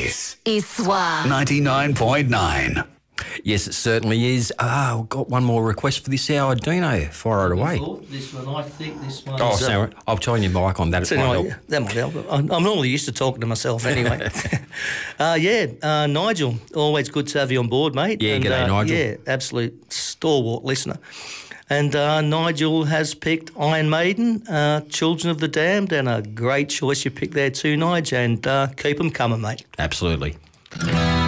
This is Suave 99.9. Yes, it certainly is. I've got one more request for this hour. Dino, fire it away. This one, I think this one. Oh, sorry. I'll turn your mic on. That might help. That might help. I'm normally used to talking to myself anyway. Nigel, always good to have you on board, mate. Yeah, g'day, Nigel. Yeah, absolute stalwart listener. And Nigel has picked Iron Maiden, Children of the Damned, and a great choice you picked there too, Nigel, and keep them coming, mate. Absolutely.